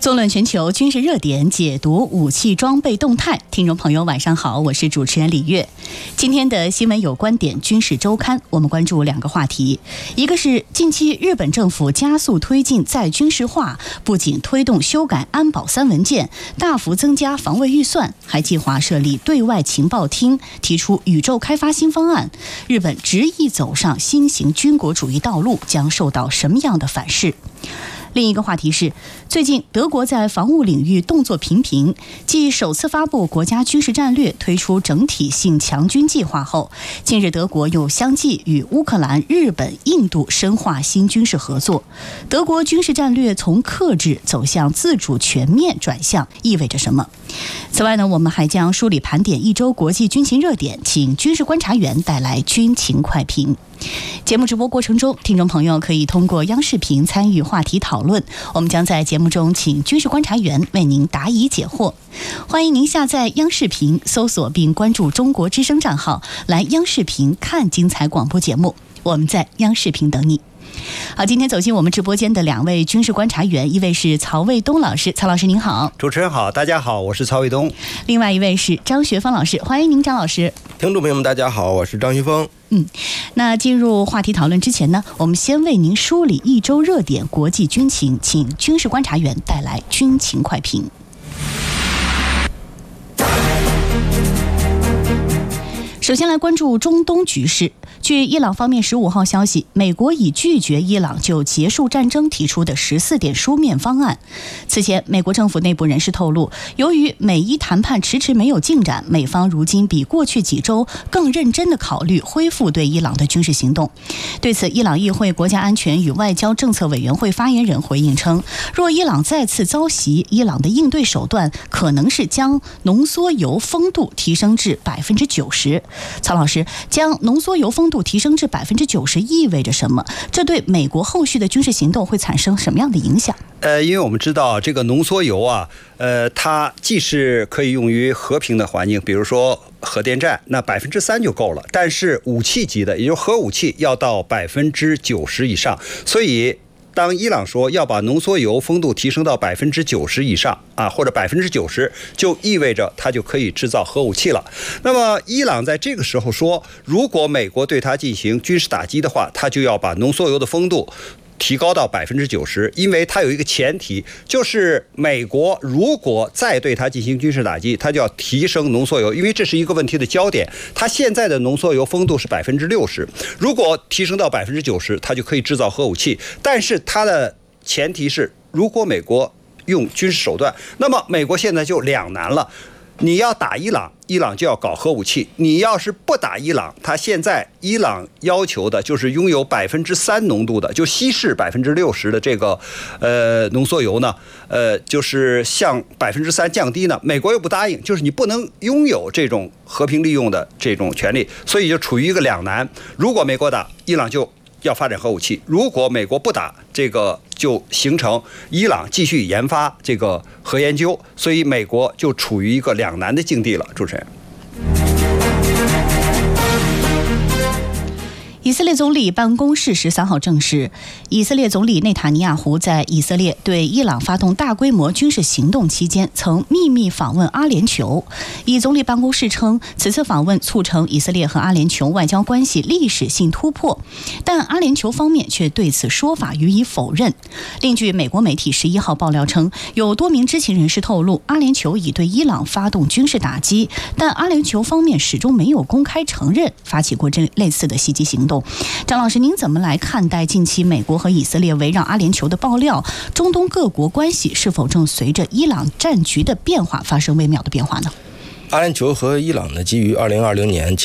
纵论全球军事热点，解读武器装备动态。听众朋友晚上好，我是主持人李月。今天的新闻有观点军事周刊，我们关注两个话题，一个是近期日本政府加速推进再军事化，不仅推动修改安保3文件，大幅增加防卫预算，还计划设立对外情报厅，提出宇宙开发新方案。日本执意走上新型军国主义道路，将受到什么样的反噬？另一个话题是，最近德国在防务领域动作频频，继首次发布国家军事战略，推出整体性强军计划后，近日德国又相继与乌克兰、日本、印度深化新军事合作。德国军事战略从克制走向自主全面转向，意味着什么？此外呢，我们还将梳理盘点一周国际军情热点，请军事观察员带来军情快评。节目直播过程中，听众朋友可以通过央视频参与话题讨论，我们将在节目中请军事观察员为您答疑解惑。欢迎您下载央视频，搜索并关注中国之声账号，来央视频看精彩广播节目。我们在央视频等你。好，今天走进我们直播间的两位军事观察员，一位是曹卫东老师，曹老师您好。 主持人好，大家好，我是曹卫东。 另外一位是张学峰老师，欢迎您，张老师。 听众朋友们大家好，我是张学峰。 那进入话题讨论之前呢，我们先为您梳理一周热点国际军情，请军事观察员带来军情快评。首先来关注中东局势。据伊朗方面15号消息，美国已拒绝伊朗就结束战争提出的14点书面方案。此前，美国政府内部人士透露，由于美伊谈判迟迟没有进展，美方如今比过去几周更认真地考虑恢复对伊朗的军事行动。对此，伊朗议会国家安全与外交政策委员会发言人回应称，若伊朗再次遭袭，伊朗的应对手段可能是将浓缩铀丰度提升至90%。曹老师，将浓缩铀丰度提升至90%意味着什么？这对美国后续的军事行动会产生什么样的影响？ 因为我们知道这个浓缩铀啊，它既是可以用于和平的环境，比如说核电站，那3%就够了。但是武器级的，也就是核武器，要到90%以上。所以当伊朗说要把浓缩铀丰度提升到90%以上啊，或者90%，就意味着它就可以制造核武器了。那么伊朗在这个时候说，如果美国对它进行军事打击的话，它就要把浓缩铀的丰度提高到90%，因为它有一个前提，就是美国如果再对它进行军事打击，它就要提升浓缩铀，因为这是一个问题的焦点。它现在的浓缩铀丰度是60%，如果提升到90%，它就可以制造核武器。但是它的前提是，如果美国用军事手段，那么美国现在就两难了。你要打伊朗，伊朗就要搞核武器；你要是不打伊朗，他现在伊朗要求的就是拥有3%浓度的，就稀释60%的这个浓缩铀呢，就是向3%降低呢。美国又不答应，就是你不能拥有这种和平利用的这种权利，所以就处于一个两难。如果美国打，伊朗就要发展核武器；如果美国不打，这个就形成伊朗继续研发这个核研究，所以美国就处于一个两难的境地了。主持人。 以色列总理办公室13号证实，以色列总理内塔尼亚胡在以色列对伊朗发动大规模军事行动期间，曾秘密访问阿联酋。以总理办公室称，此次访问促成以色列和阿联酋外交关系历史性突破，但阿联酋方面却对此说法予以否认。另据美国媒体11号爆料称，有多名知情人士透露，阿联酋已对伊朗发动军事打击，但阿联酋方面始终没有公开承认发起过这类似的袭击行动。张老师，您怎么来看待近期美国和以色列围绕阿联酋的爆料？中东各国关系是否正随着伊朗战局的变化发生微妙的变化呢？ 阿联酋和伊朗呢，基于2020年